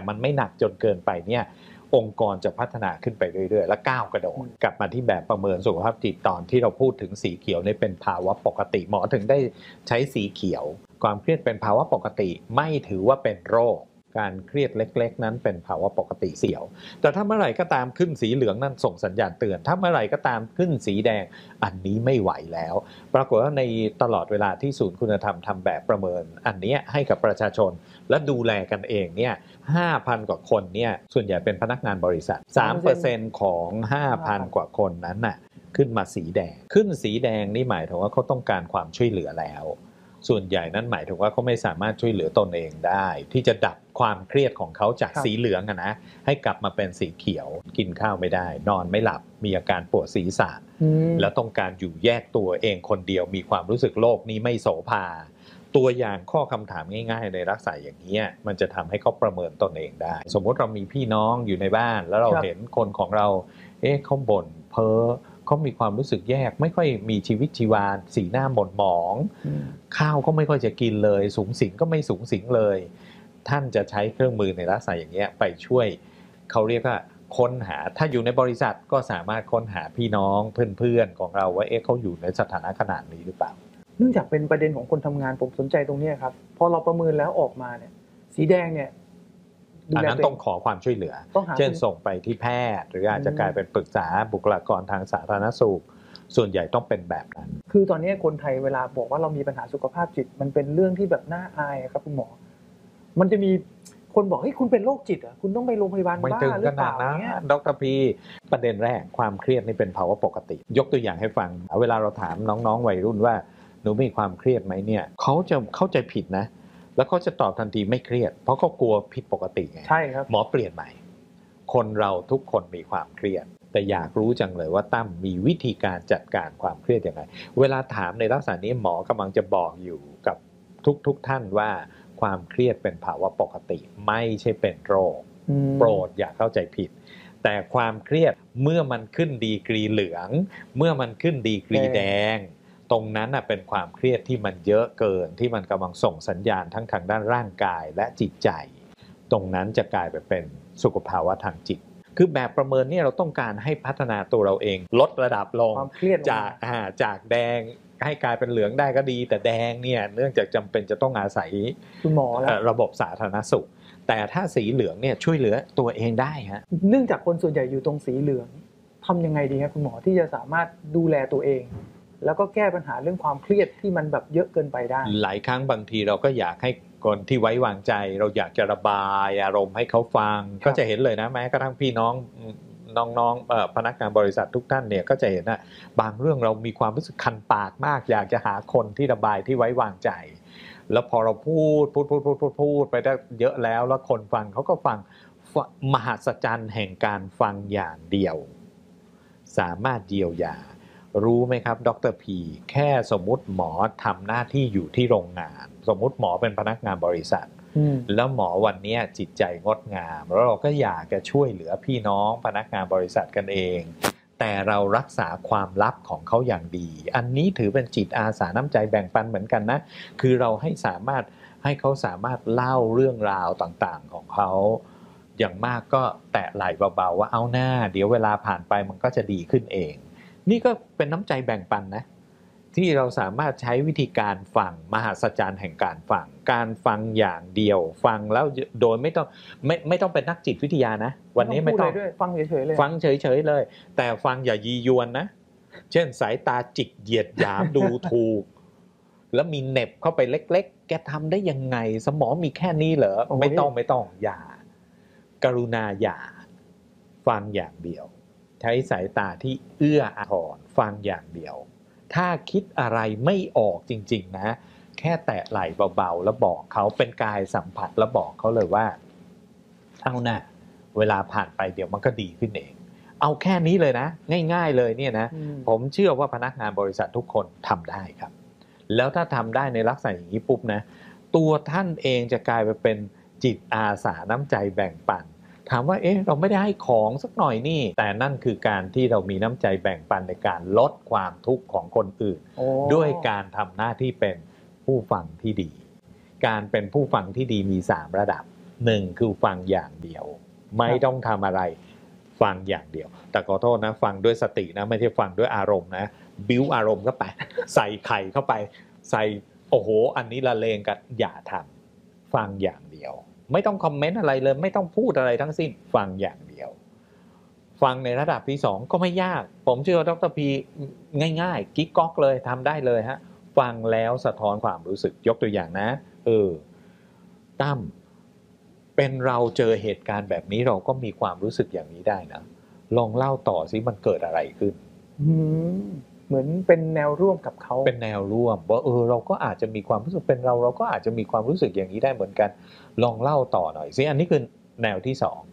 มันไม่หนักจนเกินไปเนี่ยองค์กรจะพัฒนาขึ้นไปเรื่อยๆและก้าวกระโดดกลับมาที่แบบประเมินสุขภาพจิตตอนที่เราพูดถึงสีเขียวนี่เป็นภาวะปกติหมอถึงได้ใช้สีเขียวความเครียดเป็นภาวะปกติไม่ถือว่าเป็นโรคการเครียดเล็กๆนั้นเป็นภาวะปกติเสียวแต่ถ้าเมื่อไหร่ก็ตามขึ้นสีเหลืองนั่นส่งสัญญาณเตือนถ้าเมื่อไหร่ก็ตามขึ้นสีแดงอันนี้ไม่ไหวแล้วปรากฏว่าในตลอดเวลาที่ศูนย์คุณธรรมทำแบบประเมินอันนี้ให้กับประชาชนและดูแลกันเองเนี่ย 5,000 กว่าคนเนี่ยส่วนใหญ่เป็นพนักงานบริษัท 3% ของ 5,000 กว่าคนนั้นน่ะขึ้นมาสีแดงขึ้นสีแดงนี่หมายถึงว่าเขาต้องการความช่วยเหลือแล้วส่วนใหญ่นั้นหมายถึงว่าเขาไม่สามารถช่วยเหลือตนเองได้ที่จะดับความเครียดของเขาจากสีเหลืองนะให้กลับมาเป็นสีเขียวกินข้าวไม่ได้นอนไม่หลับมีอาการปวดศีรษะแล้วต้องการอยู่แยกตัวเองคนเดียวมีความรู้สึกโลกนี้ไม่โสภาตัวอย่างข้อคำถามง่ายๆในลักษณะอย่างนี้มันจะทำให้เขาประเมินตนเองได้สมมติเรามีพี่น้องอยู่ในบ้านแล้วเราเห็นคนของเราเขาบ่นเพ้อเขามีความรู้สึกแยกไม่ค่อยมีชีวิตชีวาสีหน้าหม่นหมองข้าวก็ไม่ค่อยจะกินเลยสูงสิงก็ไม่สูงสิงเลยท่านจะใช้เครื่องมือในลักษณะอย่างนี้ไปช่วยเขาเรียกว่าค้นหาถ้าอยู่ในบริษัทก็สามารถค้นหาพี่น้องเพื่อนๆของเราว่าเขาอยู่ในสถานะขนาดนี้หรือเปล่าเนื่องจากเป็นประเด็นของคนทำงานผมสนใจตรงนี้ครับพอเราประเมินแล้วออกมาเนี่ยสีแดงเนี่ยอันนั้นต้องขอความช่วยเหลือเช่นส่งไปที่แพทย์หรืออาจจะกลายเป็นปรึกษาบุคลากรทางสาธารณสุขส่วนใหญ่ต้องเป็นแบบนั้นคือตอนนี้คนไทยเวลาบอกว่าเรามีปัญหาสุขภาพจิตมันเป็นเรื่องที่แบบน่าอายครับคุณหมอมันจะมีคนบอกเฮ้ยคุณเป็นโรคจิตอ่ะคุณต้องไปโรงพยาบาลบ้าหรือเปล่าเนี่ยดร.พีประเด็นแรกความเครียดนี่เป็นภาวะปกติยกตัวอย่างให้ฟังเวลาเราถามน้องๆวัยรุ่นว่าหนูมีความเครียดไหมเนี่ยเขาจะเข้าใจผิดนะแล้วเขาจะตอบทันทีไม่เครียดเพราะเขากลัวผิดปกติไงใช่ครับหมอเปลี่ยนใหม่คนเราทุกคนมีความเครียดแต่อยากรู้จังเลยว่าตั้มมีวิธีการจัดการความเครียดยังไงเวลาถามในลักษณะนี้หมอกำลังจะบอกอยู่กับทุกท่านว่าความเครียดเป็นภาวะปกติไม่ใช่เป็นโรคโปรดอย่าเข้าใจผิดแต่ความเครียดเมื่อมันขึ้นดีกรีเหลืองเมื่อมันขึ้นดีกรีแดงตรงนั้นเป็นความเครียดที่มันเยอะเกินที่มันกำลังส่งสัญญาณทั้งทางด้านร่างกายและจิตใจตรงนั้นจะกลายไปเป็นสุขภาวะทางจิตคือแบบประเมินเนี่ยเราต้องการให้พัฒนาตัวเราเองลดระดับลงจากแดงให้กลายเป็นเหลืองได้ก็ดีแต่แดงเนี่ยเนื่องจากจำเป็นจะต้องอาศัยคุณหมอระบบสาธารณสุขแต่ถ้าสีเหลืองเนี่ยช่วยเหลือตัวเองได้ฮะเนื่องจากคนส่วนใหญ่อยู่ตรงสีเหลืองทำยังไงดีครับคุณหมอที่จะสามารถดูแลตัวเองแล้วก็แก้ปัญหาเรื่องความเครียดที่มันแบบเยอะเกินไปได้หลายครั้งบางทีเราก็อยากให้คนที่ไว้วางใจเราอยากจะระบายอารมณ์ให้เขาฟังก็จะเห็นเลยนะแม้กระทั่งพี่น้องพนักงานบริษัททุกท่านเนี่ยก็จะเห็นว่าบางเรื่องเรามีความรู้สึกคันปากมากอยากจะหาคนที่ระบายที่ไว้วางใจแล้วพอเราพูดไปได้เยอะแล้วคนฟังเขาก็ฟังมหัศจรรย์แห่งการฟังอย่างเดียวสามารถเยียวยารู้ไหมครับดร.พีแค่สมมุติหมอทำหน้าที่อยู่ที่โรงงานสมมุติหมอเป็นพนักงานบริษัทแล้วหมอวันนี้จิตใจงดงามแล้วเราก็อยากจะช่วยเหลือพี่น้องพนักงานบริษัทกันเองแต่เรารักษาความลับของเขาอย่างดีอันนี้ถือเป็นจิตอาสาน้ำใจแบ่งปันเหมือนกันนะคือเราให้เขาสามารถเล่าเรื่องราวต่างๆของเขาอย่างมากก็แตะไหล่เบาๆว่าเอาหน้าเดี๋ยวเวลาผ่านไปมันก็จะดีขึ้นเองนี่ก็เป็นน้ำใจแบ่งปันนะที่เราสามารถใช้วิธีการฟังมหัศจรรย์แห่งการฟังอย่างเดียวฟังแล้วโดยไม่ต้องเป็นนักจิตวิทยานะวันนี้ไม่ต้องฟังเฉยๆเลยฟังเฉยๆเลยแต่ฟังอย่ายียวนนะเช่นสายตาจิกเหยียดหยามดูถูกแล้วมีเหน็บเข้าไปเล็กๆแกทำได้ยังไงสมองมีแค่นี้เหรอไม่ต้องอย่ากรุณาอย่าฟังอย่างเดียวใช้สายตาที่เอื้ออาทรฟังอย่างเดียวถ้าคิดอะไรไม่ออกจริงๆนะแค่แตะไหล่เบาๆแล้วบอกเขาเป็นกายสัมผัสแล้วบอกเขาเลยว่าเอานะเวลาผ่านไปเดี๋ยวมันก็ดีขึ้นเองเอาแค่นี้เลยนะง่ายๆเลยเนี่ยนะผมเชื่อว่าพนักงานบริษัททุกคนทำได้ครับแล้วถ้าทำได้ในลักษณะอย่างนี้ปุ๊บนะตัวท่านเองจะกลายไปเป็นจิตอาสาน้ำใจแบ่งปันถามว่าเราไม่ได้ให้ของสักหน่อยนี่แต่นั่นคือการที่เรามีน้ำใจแบ่งปันในการลดความทุกข์ของคนอื่นด้วยการทำหน้าที่เป็นผู้ฟังที่ดีการเป็นผู้ฟังที่ดีมี3ระดับ 1คือฟังอย่างเดียวไม่ต้องทำอะไรฟังอย่างเดียวแต่ขอโทษนะฟังด้วยสตินะไม่ใช่ฟังด้วยอารมณ์นะบิ้วอารมณ์เข้าไปใส่ไข่เข้าไปใส่โอ้โหอันนี้ละเลงกันอย่าทำฟังอย่างเดียวไม่ต้องคอมเมนต์อะไรเลยไม่ต้องพูดอะไรทั้งสิ้นฟังอย่างเดียวฟังในระดับที่2ก็ไม่ยากผมเชื่อว่าดร.พีง่ายๆกิ๊กก๊อกเลยทำได้เลยฮะฟังแล้วสะท้อนความรู้สึกยกตัวอย่างนะตั้มเป็นเราเจอเหตุการณ์แบบนี้เราก็มีความรู้สึกอย่างนี้ได้นะลองเล่าต่อสิมันเกิดอะไรขึ้นเหมือนเป็นแนวร่วมกับเขาเป็นแนวร่วมว่าเราก็อาจจะมีความรู้สึกเป็นเราก็อาจจะมีความรู้สึกอย่างนี้ได้เหมือนกันลองเล่าต่อหน่อยสิอันนี้คือแนวที่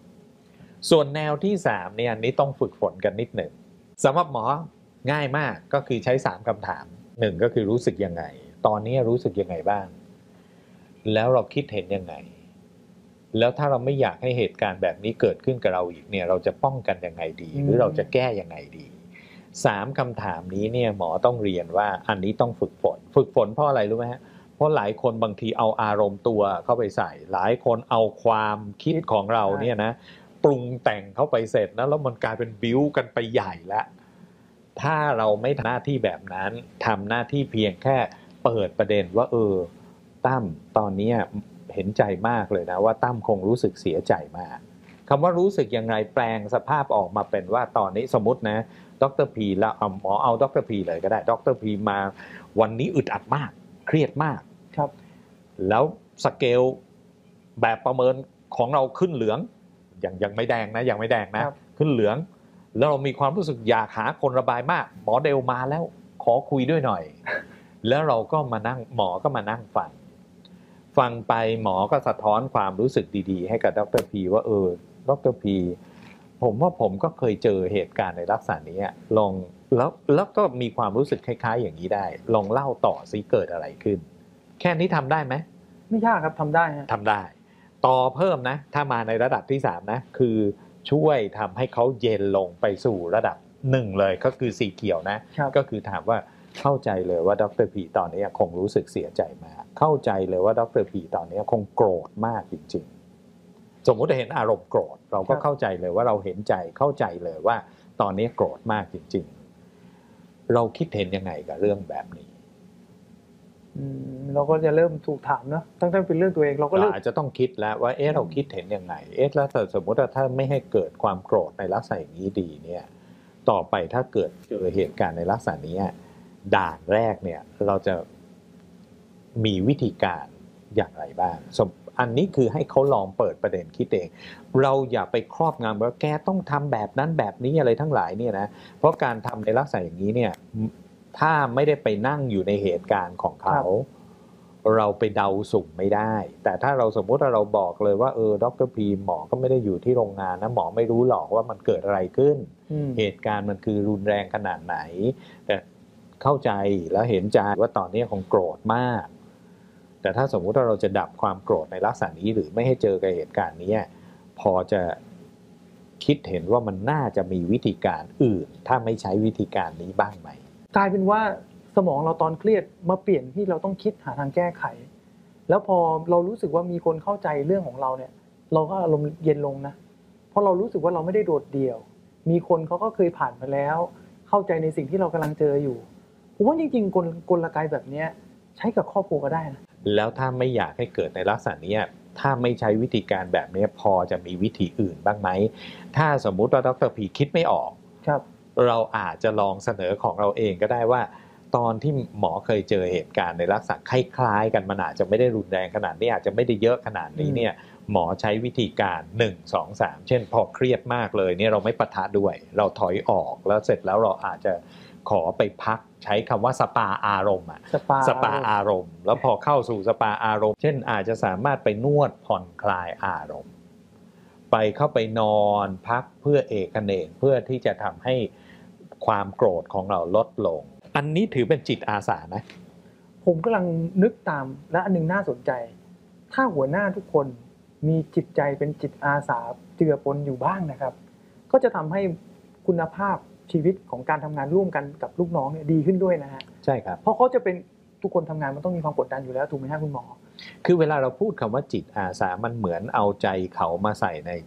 2ส่วนแนวที่3เนี่ยอันนี้ต้องฝึกฝนกันนิดหนึ่งสำหรับหมอง่ายมากก็คือใช้3คำถาม1ก็คือรู้สึกยังไงตอนนี้รู้สึกยังไงบ้างแล้วเราคิดเห็นยังไงแล้วถ้าเราไม่อยากให้เหตุการณ์แบบนี้เกิดขึ้นกับเราอีกเนี่ยเราจะป้องกันยังไงดีหรือเราจะแก้ยังไงดี3คำถามนี้เนี่ยหมอต้องเรียนว่าอันนี้ต้องฝึกฝนเพราะอะไรรู้ไหมฮะเพราะหลายคนบางทีเอาอารมณ์ตัวเข้าไปใส่หลายคนเอาความคิดของเราเนี่ยนะปรุงแต่งเข้าไปเสร็จนะแล้วมันกลายเป็นบิ้วกันไปใหญ่แล้วถ้าเราไม่ทำหน้าที่แบบนั้นทำหน้าที่เพียงแค่เปิดประเด็นว่าตั้มตอนนี้เห็นใจมากเลยนะว่าตั้มคงรู้สึกเสียใจมากคำว่ารู้สึกยังไงแปลงสภาพออกมาเป็นว่าตอนนี้สมมตินะดร.พีแล้วหมอเอาดร.พีเลยก็ได้ดร.พีมาวันนี้อึดอัดมากเครียดมากครับแล้วสเกลแบบประเมินของเราขึ้นเหลืองยังไม่แดงนะยังไม่แดงนะขึ้นเหลืองแล้วเรามีความรู้สึกอยากหาคนระบายมากหมอเดลมาแล้วขอคุยด้วยหน่อยแล้วเราก็มานั่งหมอก็มานั่งฟังไปหมอก็สะท้อนความรู้สึกดีๆให้กับดร.พีว่าดร.พีผมว่าผมก็เคยเจอเหตุการณ์ในลักษณะนี้ลองแล้วก็มีความรู้สึกคล้ายๆอย่างนี้ได้ลองเล่าต่อซิเกิดอะไรขึ้นแค่นี้ทำได้ไหมไม่ยากครับทำได้ทำได้ต่อเพิ่มนะถ้ามาในระดับที่3นะคือช่วยทำให้เขาเย็นลงไปสู่ระดับ1เลยก็คือสีเขียวนะก็คือถามว่าเข้าใจเลยว่าดร.พีตอนนี้คงรู้สึกเสียใจมากเข้าใจเลยว่าดร.พีตอนนี้คงโกรธมากจริงๆสมมุติเห็นอารมณ์โกรธเราก็เข้าใจเลยว่าเราเห็นใจเข้าใจเลยว่าตอนนี้โกรธมากจริงๆเราคิดเห็นยังไงกับเรื่องแบบนี้เราก็จะเริ่มถูกถามเนาะตั้งแต่เป็นเรื่องตัวเองเราก็อาจจะต้องคิดแล้วว่าเราคิดเห็นยังไงแล้วสมมติว่าถ้าไม่ให้เกิดความโกรธในลักษณะอย่างนี้ดีเนี่ยต่อไปถ้าเกิดเจอเหตุการณ์ในลักษณะนี้ด่านแรกเนี่ยเราจะมีวิธีการอย่างไรบ้างอันนี้คือให้เขาลองเปิดประเด็นคิดเองเราอย่าไปครอบงำว่าแกต้องทำแบบนั้นแบบนี้อะไรทั้งหลายเนี่ยนะเพราะการทำในลักษณะอย่างนี้เนี่ยถ้าไม่ได้ไปนั่งอยู่ในเหตุการณ์ของเขาเราไปเดาสุ่มไม่ได้แต่ถ้าเราสมมติว่าเราบอกเลยว่าดร.พีหมอก็ไม่ได้อยู่ที่โรงงานนะหมอไม่รู้หรอกว่ามันเกิดอะไรขึ้นเหตุการณ์มันคือรุนแรงขนาดไหนแต่เข้าใจแล้วเห็นใจว่าตอนนี้คงโกรธมากแต่ถ้าสมมุติว่าเราจะดับความโกรธในลักษณะนี้หรือไม่ให้เจอกับเหตุการณ์นี้พอจะคิดเห็นว่ามันน่าจะมีวิธีการอื่นถ้าไม่ใช้วิธีการนี้บ้างไหมกลายเป็นว่าสมองเราตอนเครียดมาเปลี่ยนที่เราต้องคิดหาทางแก้ไขแล้วพอเรารู้สึกว่ามีคนเข้าใจเรื่องของเราเนี่ยเราก็อารมณ์เย็นลงนะเพราะเรารู้สึกว่าเราไม่ได้โดดเดี่ยวมีคนเขาก็เคยผ่านมาแล้วเข้าใจในสิ่งที่เรากำลังเจออยู่ผมว่าจริงๆกลไกแบบนี้ใช้กับครอบครัวก็ได้นะแล้วถ้าไม่อยากให้เกิดในลักษณะนี้ถ้าไม่ใช้วิธีการแบบนี้พอจะมีวิธีอื่นบ้างไหมถ้าสมมุติว่าดร.พีคิดไม่ออกเราอาจจะลองเสนอของเราเองก็ได้ว่าตอนที่หมอเคยเจอเหตุการณ์ในลักษณะคล้ายๆกันมันอาจจะไม่ได้รุนแรงขนาดนี้อาจจะไม่ได้เยอะขนาดนี้เนี่ยหมอใช้วิธีการ1 2 3เช่นพอเครียดมากเลยเนี่ยเราไม่ปะทะด้วยเราถอยออกแล้วเสร็จแล้วเราอาจจะขอไปพักใช้คำว่าสปาอารมณ์สปาอารมณ์แล้วพอเข้าสู่สปาอารมณ์เช่นอาจจะสามารถไปนวดผ่อนคลายอารมณ์ไปเข้าไปนอนพักเพื่อเอกเนกเพื่อที่จะทำให้ความโกรธของเราลดลงอันนี้ถือเป็นจิตอาสานะผมกำลังนึกตามและอันนึงน่าสนใจถ้าหัวหน้าทุกคนมีจิตใจเป็นจิตอาสาเจือปนอยู่บ้างนะครับก็จะทำให้คุณภาพชีวิตของการทำงานร่วมกันกับลูกน้องเนี่ยดีขึ้นด้วยนะฮะใช่ครับเพราะเขาจะเป็นทุกคนทำงานมันต้องมีความกดดันอยู่แล้วถูกไหมครับคุณหมอคือเวลาเราพูดคำว่าจิตอาสามันเหมือนเอาใจเขามาใส่ใน